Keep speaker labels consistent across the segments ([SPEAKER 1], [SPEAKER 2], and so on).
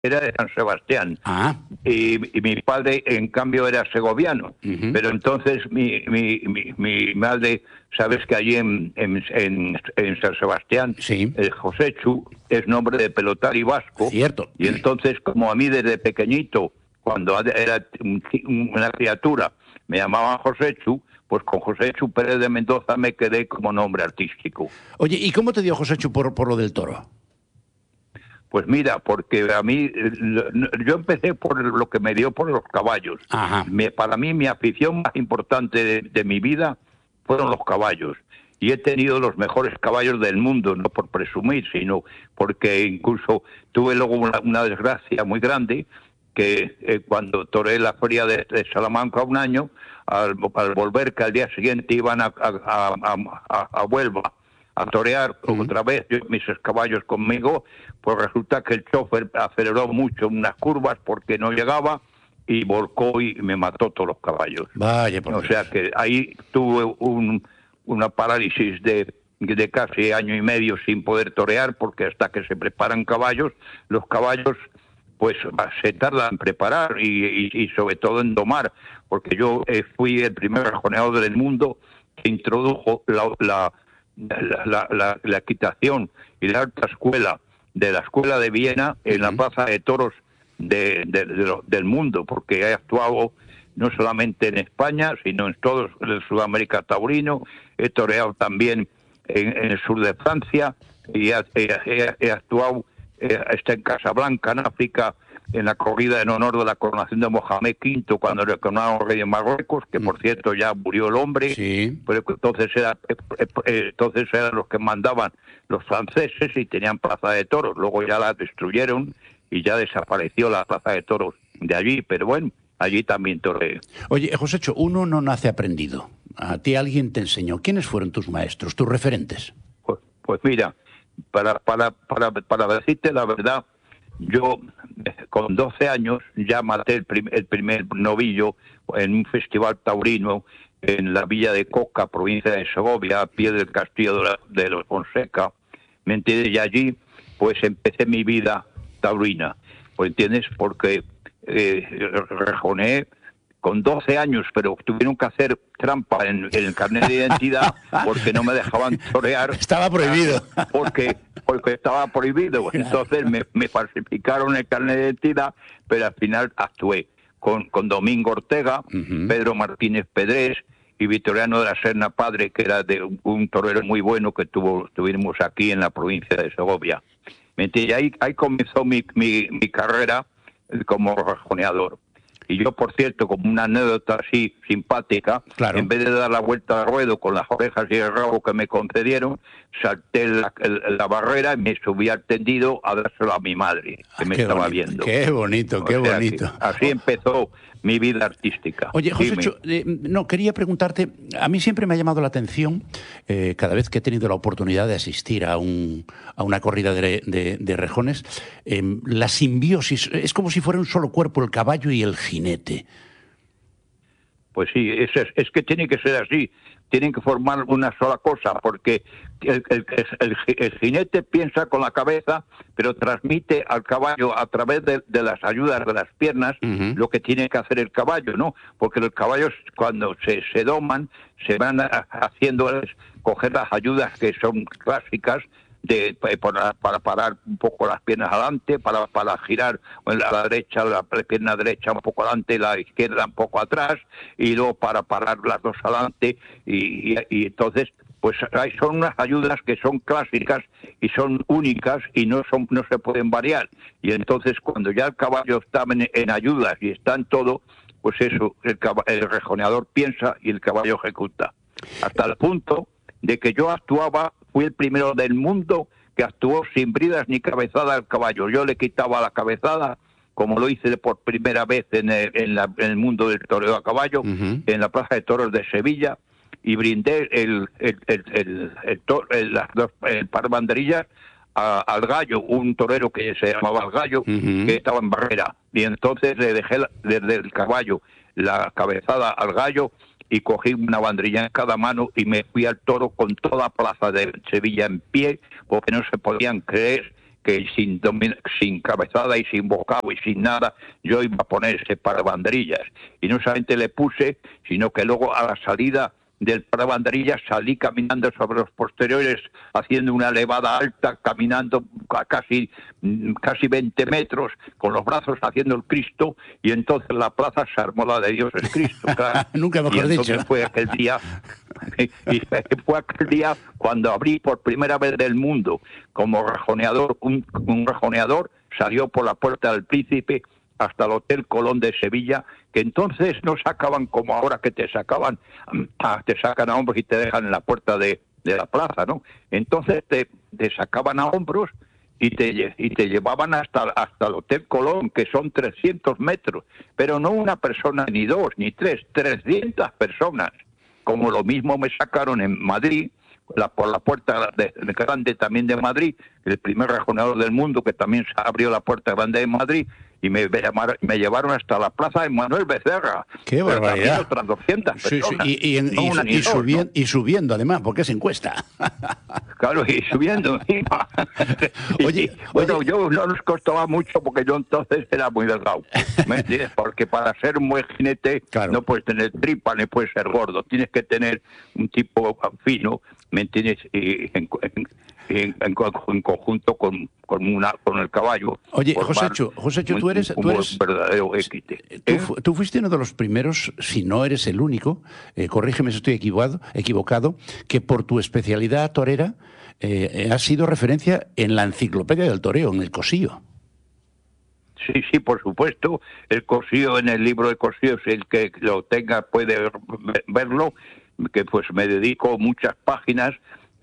[SPEAKER 1] era de San Sebastián.
[SPEAKER 2] Ah.
[SPEAKER 1] Y mi padre, en cambio, era segoviano.
[SPEAKER 2] Ujú.
[SPEAKER 1] Pero entonces mi madre, sabes que allí en San Sebastián,
[SPEAKER 2] Sí.
[SPEAKER 1] el Josechu es nombre de pelotari vasco.
[SPEAKER 2] Cierto.
[SPEAKER 1] Y entonces, como a mí desde pequeñito, cuando era una criatura, me llamaban Josechu, pues con Josechu Pérez de Mendoza me quedé como nombre artístico.
[SPEAKER 2] Oye, ¿y cómo te dio Joséchu por lo del toro?
[SPEAKER 1] Pues mira, porque a mí, yo empecé por lo que me dio por los caballos.
[SPEAKER 2] Ajá.
[SPEAKER 1] Para mí, mi afición más importante de mi vida fueron los caballos. Y he tenido los mejores caballos del mundo, no por presumir, sino porque incluso tuve luego una desgracia muy grande, que cuando toreé la feria de Salamanca un año, al volver, que al día siguiente iban a Huelva a torear otra vez, mis caballos conmigo, pues resulta que el chofer aceleró mucho en unas curvas porque no llegaba y volcó y me mató todos los caballos.
[SPEAKER 2] Vaya, por
[SPEAKER 1] O sea que ahí tuve una parálisis de casi año y medio sin poder torear, porque hasta que se preparan caballos, los caballos pues se tarda en preparar y sobre todo en domar, porque yo fui el primer rejoneador del mundo que introdujo la equitación y la alta escuela de la escuela de Viena en la plaza de toros del mundo, porque he actuado no solamente en España, sino en todo el Sudamérica taurino. He toreado también en el sur de Francia y he actuado en Casablanca, en África, en la corrida en honor de la coronación de Mohamed V, cuando le coronaron rey de Marruecos, que por cierto ya murió el hombre.
[SPEAKER 2] Sí.
[SPEAKER 1] Pero entonces eran los que mandaban los franceses y tenían plaza de toros. Luego ya la destruyeron y ya desapareció la plaza de toros de allí, pero bueno, allí también toreé.
[SPEAKER 2] Oye, Josécho, uno no nace aprendido. A ti alguien te enseñó. ¿Quiénes fueron tus maestros, tus referentes?
[SPEAKER 1] Pues mira, para decirte la verdad, yo con 12 años ya maté el primer novillo en un festival taurino en la villa de Coca, provincia de Segovia, a pie del castillo de los Fonseca, ¿me entiendes? Y allí pues empecé mi vida taurina, ¿me entiendes? Porque rejoneé con 12 años, pero tuvieron que hacer trampa en el carnet de identidad porque no me dejaban torear.
[SPEAKER 2] Estaba prohibido.
[SPEAKER 1] Porque estaba prohibido. Entonces me falsificaron el carnet de identidad, pero al final actué con Domingo Ortega, Pedro Martínez Pedrés y Victoriano de la Serna Padre, que era de un torero muy bueno que tuvimos aquí en la provincia de Segovia. Y ahí comenzó mi carrera como rejoneador. Y yo, por cierto, como una anécdota así simpática,
[SPEAKER 2] claro,
[SPEAKER 1] en vez de dar la vuelta al ruedo con las orejas y el rabo que me concedieron, salté la barrera y me subí al tendido a dárselo a mi madre, que me estaba viendo.
[SPEAKER 2] Qué bonito, qué bonito.
[SPEAKER 1] Así empezó mi vida artística.
[SPEAKER 2] Oye, Josécho, no, quería preguntarte, a mí siempre me ha llamado la atención, cada vez que he tenido la oportunidad de asistir a una corrida de rejones, la simbiosis, es como si fuera un solo cuerpo, el caballo y el jinete.
[SPEAKER 1] Pues sí, es que tiene que ser así, tienen que formar una sola cosa, porque el jinete piensa con la cabeza, pero transmite al caballo a través de las ayudas de las piernas lo que tiene que hacer el caballo, ¿no? Porque los caballos cuando se doman, se van haciendo coger las ayudas que son clásicas, para parar un poco las piernas adelante, para girar a la derecha, la pierna derecha un poco adelante, la izquierda un poco atrás, y luego para parar las dos adelante, y entonces pues son unas ayudas que son clásicas y son únicas y no se pueden variar. Y entonces cuando ya el caballo está en ayudas y está en todo, pues eso, el rejoneador piensa y el caballo ejecuta. Hasta el punto de que yo fui el primero del mundo que actuó sin bridas ni cabezada al caballo. Yo le quitaba la cabezada, como lo hice por primera vez en el mundo del toreo a caballo, en la Plaza de Toros de Sevilla, y brindé el par de banderillas al gallo, un torero que se llamaba el gallo, que estaba en barrera. Y entonces le dejé desde el caballo la cabezada al gallo, y cogí una banderilla en cada mano y me fui al toro con toda Plaza de Sevilla en pie, porque no se podían creer que sin cabezada y sin bocado y sin nada, yo iba a poner ese parabanderillas. Y no solamente le puse, sino que luego a la salida del parabanderillas salí caminando sobre los posteriores, haciendo una elevada alta, caminando a casi 20 metros, con los brazos haciendo el Cristo, y entonces la plaza se armó la de Dios es Cristo, claro.
[SPEAKER 2] Nunca mejor dicho.
[SPEAKER 1] Y entonces fue aquel día cuando abrí por primera vez del mundo como rejoneador, un rejoneador salió por la Puerta del Príncipe hasta el Hotel Colón de Sevilla, que entonces no sacaban como ahora, que te sacan a hombros y te dejan en la puerta de la plaza, ¿no? Entonces te sacaban a hombros y te llevaban hasta el Hotel Colón, que son 300 metros, pero no una persona, ni dos, ni tres, 300 personas. Como lo mismo me sacaron en Madrid, por la puerta grande también de Madrid, el primer rejoneador del mundo, que también se abrió la puerta grande de Madrid, y me llevaron hasta la plaza de Manuel Becerra.
[SPEAKER 2] ¡Qué barbaridad!
[SPEAKER 1] Otras 200 personas.
[SPEAKER 2] Y subiendo además, porque es encuesta.
[SPEAKER 1] Claro, y subiendo encima. Bueno, yo no nos costaba mucho porque yo entonces era muy delgado. ¿Me entiendes? Porque para ser un buen jinete no puedes tener tripa ni puedes ser gordo. Tienes que tener un tipo fino, ¿me entiendes? Y en conjunto con el caballo.
[SPEAKER 2] Oye, Josécho, tú eres
[SPEAKER 1] verdadero équite.
[SPEAKER 2] Tú fuiste uno de los primeros, si no eres el único, corrígeme si estoy equivocado, que por tu especialidad torera has sido referencia en la enciclopedia del toreo, en el Cosío.
[SPEAKER 1] Sí, por supuesto. El Cosío, en el libro de Cosío, si el que lo tenga puede verlo, que pues me dedico muchas páginas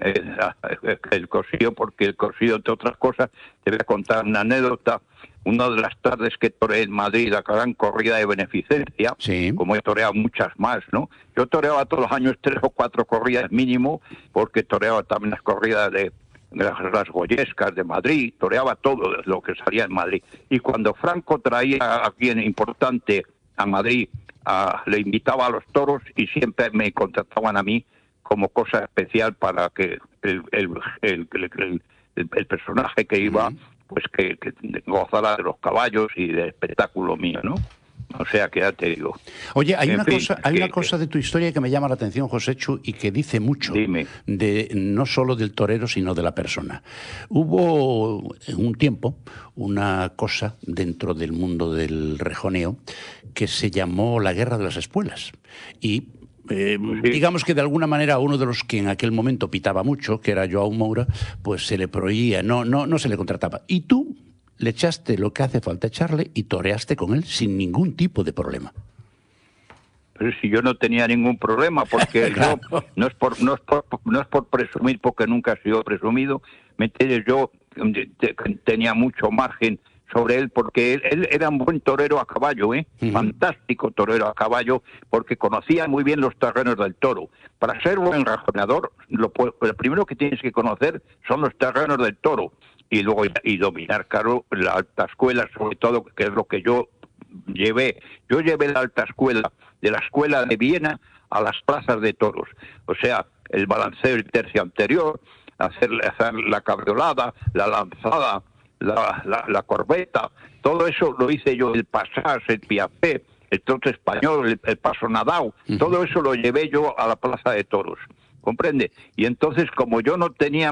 [SPEAKER 1] el Cosío, porque el Cosío, entre otras cosas, te voy a contar una anécdota. Una de las tardes que toreé en Madrid, la gran corrida de beneficencia, sí, como he toreado muchas más, ¿no? Yo toreaba todos los años 3 o 4 corridas mínimo, porque toreaba también las corridas de las goyescas de Madrid, toreaba todo lo que salía en Madrid. Y cuando Franco traía a alguien importante a Madrid, le invitaba a los toros y siempre me contrataban a mí como cosa especial para que el personaje que iba, pues que gozara de los caballos y del espectáculo mío, ¿no? O sea, que ya te digo.
[SPEAKER 2] Oye, hay una cosa de tu historia que me llama la atención, Josécho, y que dice mucho.
[SPEAKER 1] Dime.
[SPEAKER 2] No solo del torero, sino de la persona. Hubo en un tiempo una cosa dentro del mundo del rejoneo que se llamó la Guerra de las Espuelas. Y digamos que de alguna manera a uno de los que en aquel momento pitaba mucho, que era Joao Moura, pues se le prohibía, no se le contrataba. Y tú le echaste lo que hace falta echarle y toreaste con él sin ningún tipo de problema.
[SPEAKER 1] Pero si yo no tenía ningún problema, porque claro, yo no es por presumir, porque nunca he sido presumido, ¿me entiendes? Yo tenía mucho margen sobre él, porque él era un buen torero a caballo, fantástico torero a caballo, porque conocía muy bien los terrenos del toro. Para ser buen rejoneador, lo primero que tienes que conocer son los terrenos del toro, y luego dominar, claro, la alta escuela, sobre todo, que es lo que yo llevé. Yo llevé la alta escuela, de la escuela de Viena a las plazas de toros. O sea, el balanceo del tercio anterior, hacer la cabriolada, la lanzada, la corbeta, todo eso lo hice yo, el pasás, el piafé, el trote español, el paso nadao, todo eso lo llevé yo a la plaza de toros, ¿comprende? Y entonces, como yo no tenía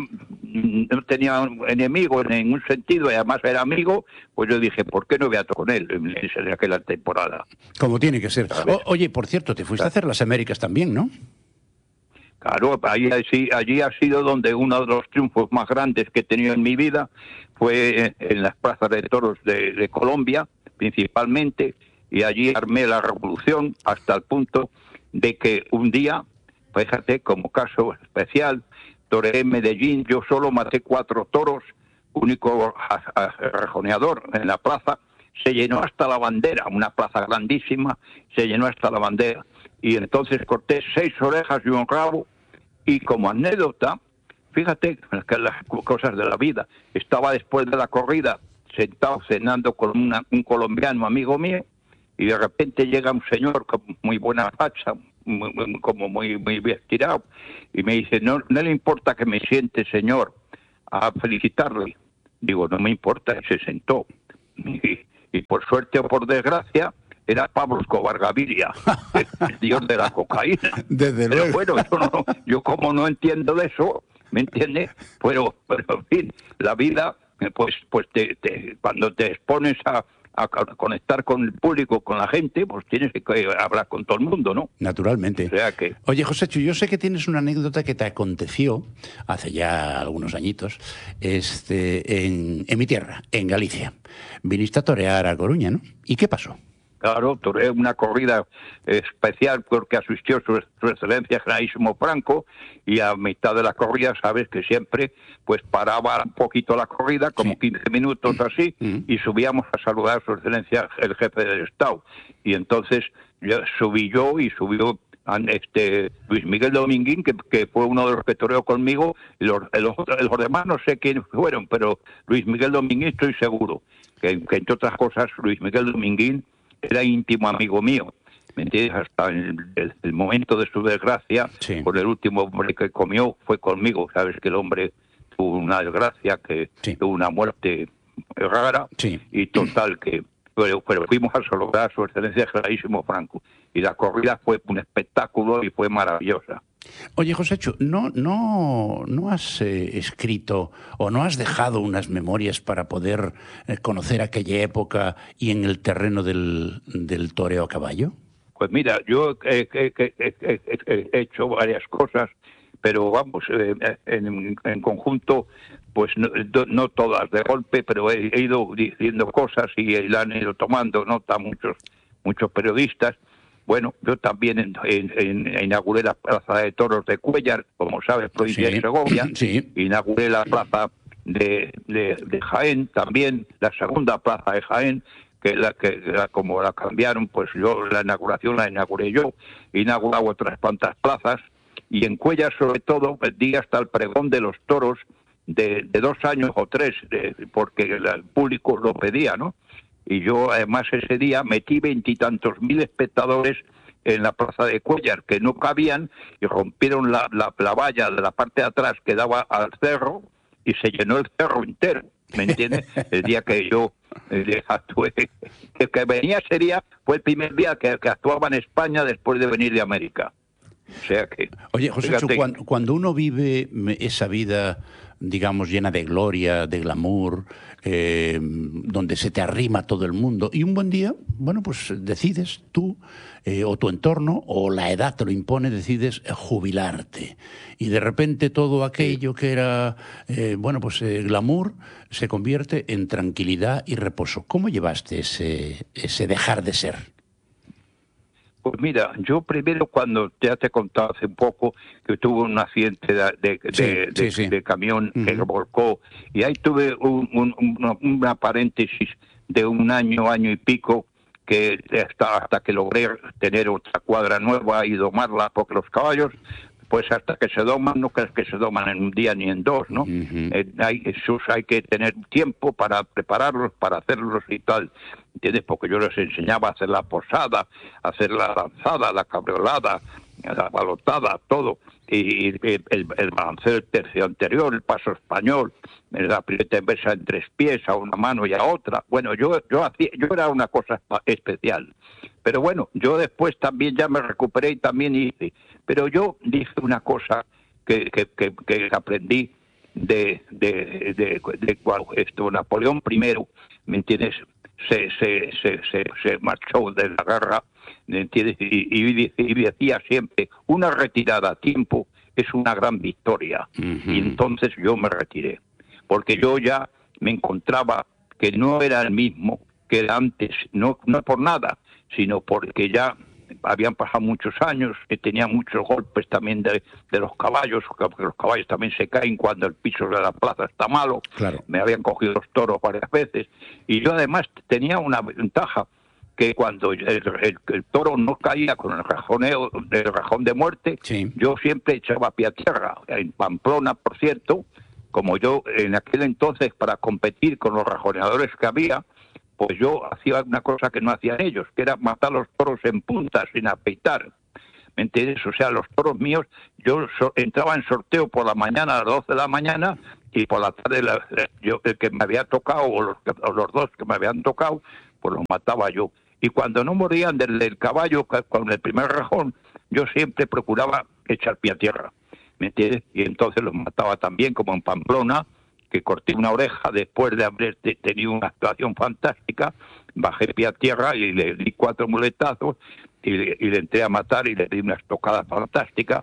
[SPEAKER 1] enemigo en ningún sentido, y además era amigo, pues yo dije, ¿por qué no voy a tocar con él en aquella temporada?
[SPEAKER 2] Como tiene que ser. Oye, por cierto, te fuiste a hacer las Américas también, ¿no?
[SPEAKER 1] Claro, allí ha sido donde uno de los triunfos más grandes que he tenido en mi vida fue en las plazas de toros de Colombia, principalmente, y allí armé la revolución hasta el punto de que un día, fíjate, como caso especial, toreé en Medellín, yo solo maté 4 toros, único rejoneador en la plaza, se llenó hasta la bandera, una plaza grandísima, se llenó hasta la bandera, y entonces corté 6 orejas y un rabo, y como anécdota, fíjate que las cosas de la vida, estaba después de la corrida sentado cenando con un colombiano amigo mío, y de repente llega un señor con muy buena facha, muy bien tirado, y me dice, no le importa que me siente, señor, a felicitarle. Digo, no me importa, y se sentó. Y por suerte o por desgracia, era Pablo Escobar Gaviria, el dios de la cocaína.
[SPEAKER 2] Desde
[SPEAKER 1] Pero
[SPEAKER 2] luego.
[SPEAKER 1] bueno, yo como no entiendo de eso, ¿me entiendes? Pero en fin, la vida, pues cuando te expones a conectar con el público, con la gente, pues tienes que hablar con todo el mundo, ¿no?
[SPEAKER 2] Naturalmente.
[SPEAKER 1] O sea que...
[SPEAKER 2] Oye, Joséchu, yo sé que tienes una anécdota que te aconteció hace ya algunos añitos en mi tierra, en Galicia. Viniste a torear a Coruña, ¿no? ¿Y qué pasó?
[SPEAKER 1] Claro, toreé una corrida especial porque asistió su excelencia Generalísimo Franco, y a mitad de la corrida, sabes que siempre pues paraba un poquito la corrida, como
[SPEAKER 2] Sí.
[SPEAKER 1] 15 minutos así, y subíamos a saludar a su excelencia el jefe del Estado. Y entonces subí yo y subió Luis Miguel Dominguín, que fue uno de los que toreó conmigo, y los demás no sé quiénes fueron, pero Luis Miguel Dominguín estoy seguro, que entre otras cosas Luis Miguel Dominguín era íntimo amigo mío, ¿me entiendes? Hasta el momento de su desgracia,
[SPEAKER 2] Sí.
[SPEAKER 1] por el último hombre que comió fue conmigo. Sabes que el hombre tuvo una desgracia, que
[SPEAKER 2] Sí.
[SPEAKER 1] tuvo una muerte rara,
[SPEAKER 2] Sí.
[SPEAKER 1] y total que... Pero fuimos a saludar a su excelencia Generalísimo Franco, y la corrida fue un espectáculo y fue maravillosa.
[SPEAKER 2] Oye, Joséchu, ¿no has escrito o no has dejado unas memorias para poder conocer aquella época y en el terreno del toreo a caballo?
[SPEAKER 1] Pues mira, yo he hecho varias cosas, pero vamos, en conjunto, pues no todas de golpe, pero he ido diciendo cosas y la han ido tomando nota muchos periodistas. Bueno, yo también inauguré la Plaza de Toros de Cuéllar, como sabes, provincia de Segovia.
[SPEAKER 2] Sí.
[SPEAKER 1] Inauguré la plaza de Jaén, también la segunda plaza de Jaén, como la cambiaron, pues la inauguración la inauguré yo. He inaugurado otras cuantas plazas, y en Cuéllar sobre todo di hasta el pregón de los toros de 2 años o 3, porque el público lo pedía, ¿no? Y yo además ese día metí 20 y tantos mil espectadores en la plaza de Cuéllar, que no cabían, y rompieron la valla de la parte de atrás que daba al cerro, y se llenó el cerro entero, ¿me entiendes? El día que yo actué, el que venía fue el primer día que actuaba en España después de venir de América. O sea que...
[SPEAKER 2] Oye, Joséchu, cuando uno vive esa vida, digamos, llena de gloria, de glamour, donde se te arrima todo el mundo, y un buen día, bueno, pues decides tú, o tu entorno, o la edad te lo impone, decides jubilarte. Y de repente todo aquello que era, glamour, se convierte en tranquilidad y reposo. ¿Cómo llevaste ese dejar de ser?
[SPEAKER 1] Pues mira, yo primero, cuando ya te he contado hace un poco que tuve un accidente de camión que volcó, y ahí tuve una paréntesis de un año y pico, que hasta que logré tener otra cuadra nueva y domarla, porque los caballos, pues hasta que se doman, no crees que se doman en un día ni en 2, ¿no? Hay que tener tiempo para prepararlos, para hacerlos y tal, ¿entiendes? Porque yo les enseñaba a hacer la posada, a hacer la lanzada, la cabriolada, la balotada, todo, y el balanceo del tercio anterior, el paso español, la pileta inversa en 3 pies, a una mano y a otra. Bueno, yo era una cosa especial. Pero bueno, yo después también ya me recuperé y también hice. Pero yo dije una cosa que aprendí de Napoleón I, ¿me entiendes? Se marchó de la guerra, ¿me entiendes? Y decía siempre, una retirada a tiempo es una gran victoria. Y entonces yo me retiré, porque yo ya me encontraba que no era el mismo que era antes, no por nada, sino porque ya habían pasado muchos años, que tenía muchos golpes también de los caballos, porque los caballos también se caen cuando el piso de la plaza está malo.
[SPEAKER 2] Claro.
[SPEAKER 1] Me habían cogido los toros varias veces, y yo además tenía una ventaja, que cuando el toro no caía con el rajón de muerte,
[SPEAKER 2] sí,
[SPEAKER 1] yo siempre echaba pie a tierra. En Pamplona, por cierto, como yo en aquel entonces, para competir con los rajoneadores que había, pues yo hacía una cosa que no hacían ellos, que era matar los toros en punta, sin afeitar. ¿Me entiendes? O sea, los toros míos, yo entraba en sorteo por la mañana, a las 12 de la mañana, y por la tarde yo, el que me había tocado, o los dos que me habían tocado, pues los mataba yo. Y cuando no morían del caballo con el primer rejón, yo siempre procuraba echar pie a tierra, ¿me entiendes? Y entonces los mataba también, como en Pamplona, que corté una oreja después de haber tenido una actuación fantástica, bajé pie a tierra y le di 4 muletazos y le entré a matar y le di una estocada fantástica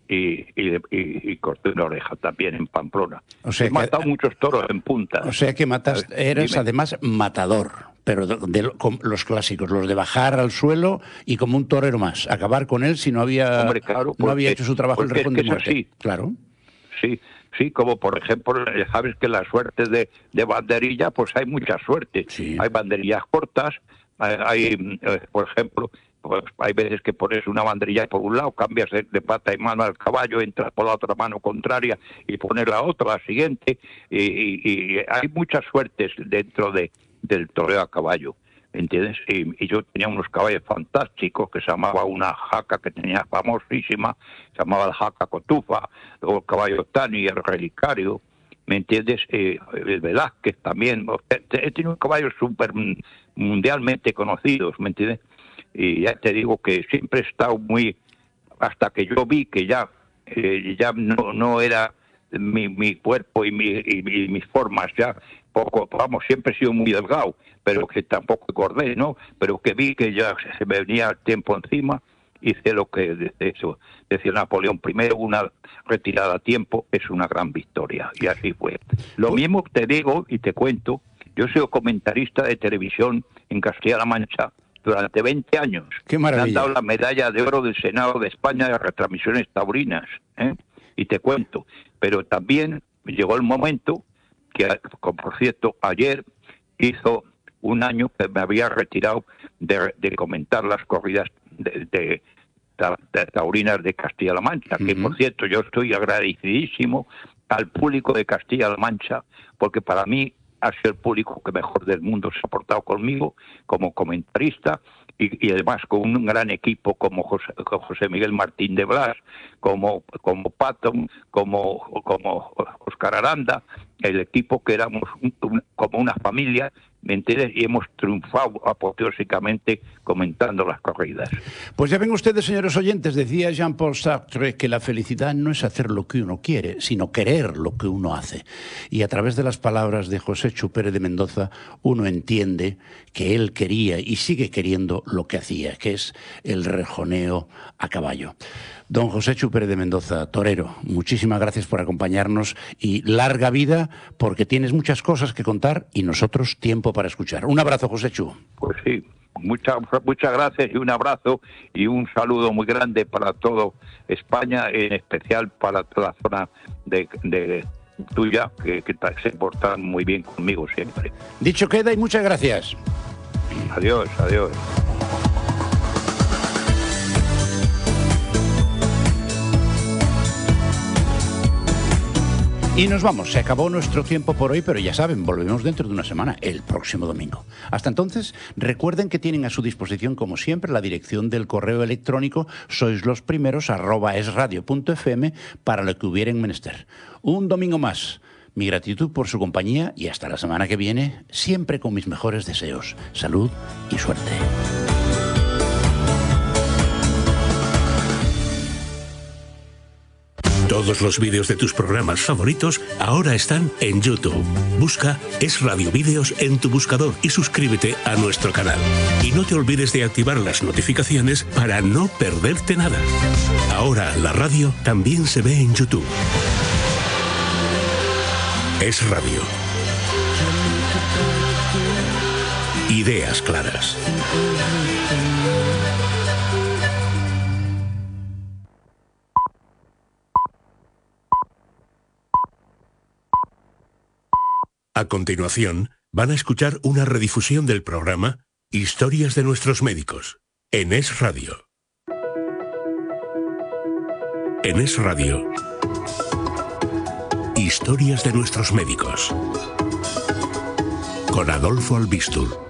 [SPEAKER 1] y corté una oreja también en Pamplona.
[SPEAKER 2] O sea,
[SPEAKER 1] he matado muchos toros en punta.
[SPEAKER 2] O sea que eres además matador, pero con los clásicos, los de bajar al suelo y como un torero más, acabar con él si no había,
[SPEAKER 1] Hombre, claro,
[SPEAKER 2] no había hecho su trabajo el rejón de muerte.
[SPEAKER 1] Así.
[SPEAKER 2] Claro.
[SPEAKER 1] Sí, como por ejemplo, sabes que la suerte de banderilla, pues hay mucha suerte.
[SPEAKER 2] Sí.
[SPEAKER 1] Hay banderillas cortas, hay por ejemplo, pues hay veces que pones una banderilla por un lado, cambias de pata y mano al caballo, entras por la otra mano contraria y pones la otra, la siguiente, y hay muchas suertes dentro del toreo a caballo, ¿entiendes? Y yo tenía unos caballos fantásticos, que se llamaba una jaca que tenía famosísima, se llamaba la jaca Cotufa, luego el caballo Tani, el relicario, ¿me entiendes? El Velázquez también. He tenido caballos súper mundialmente conocidos, ¿me entiendes? Y ya te digo que siempre he estado muy, hasta que yo vi que ya no era mi cuerpo y mis formas, ya poco, vamos, siempre he sido muy delgado, pero que tampoco engordé, ¿no? Pero que vi que ya se me venía el tiempo encima, hice lo que decía Napoleón I, una retirada a tiempo es una gran victoria, y así fue. Lo mismo te digo y te cuento, yo he sido comentarista de televisión en Castilla-La Mancha durante 20 años.
[SPEAKER 2] ¡Qué maravilla!
[SPEAKER 1] Me han dado la medalla de oro del Senado de España de retransmisiones taurinas, ¿eh? Y te cuento, pero también llegó el momento que, por cierto, ayer hizo un año que me había retirado de comentar las corridas de taurinas de Castilla-La Mancha, que por cierto yo estoy agradecidísimo al público de Castilla-La Mancha, porque para mí ha sido el público que mejor del mundo se ha portado conmigo como comentarista, y además con un gran equipo como José Miguel Martín de Blas, como Patton, como Óscar Aranda, el equipo que éramos como una familia, ¿me entiendes? Y hemos triunfado apoteósicamente comentando las corridas.
[SPEAKER 2] Pues ya ven ustedes, señores oyentes, decía Jean-Paul Sartre que la felicidad no es hacer lo que uno quiere, sino querer lo que uno hace. Y a través de las palabras de Joséchu Pérez de Mendoza, uno entiende que él quería y sigue queriendo lo que hacía, que es el rejoneo a caballo. Don Joséchu Pérez de Mendoza, torero, muchísimas gracias por acompañarnos y larga vida, porque tienes muchas cosas que contar y nosotros tiempo para escuchar. Un abrazo, Joséchu.
[SPEAKER 1] Pues sí, muchas gracias y un abrazo y un saludo muy grande para todo España, en especial para toda la zona de tuya, que se portan muy bien conmigo siempre.
[SPEAKER 2] Dicho queda y muchas gracias.
[SPEAKER 1] Adiós, adiós.
[SPEAKER 2] Y nos vamos, se acabó nuestro tiempo por hoy, pero ya saben, volvemos dentro de una semana, el próximo domingo. Hasta entonces, recuerden que tienen a su disposición, como siempre, la dirección del correo electrónico soislosprimeros@esradio.fm para lo que hubieran menester. Un domingo más. Mi gratitud por su compañía y hasta la semana que viene, siempre con mis mejores deseos, salud y suerte.
[SPEAKER 3] Todos los vídeos de tus programas favoritos ahora están en YouTube. Busca Es Radio Vídeos en tu buscador y suscríbete a nuestro canal. Y no te olvides de activar las notificaciones para no perderte nada. Ahora la radio también se ve en YouTube. Es Radio. Ideas claras. A continuación, van a escuchar una redifusión del programa Historias de nuestros médicos, en Es Radio. En Es Radio. Historias de nuestros médicos. Con Adolfo Albistur.